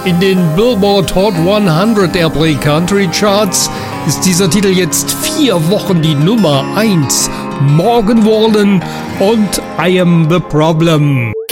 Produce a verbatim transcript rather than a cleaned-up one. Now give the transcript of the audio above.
In den Billboard Hot hundert Airplay Country Charts ist dieser Titel jetzt vier Wochen die Nummer eins. Morgan Wallen und I Am The Problem.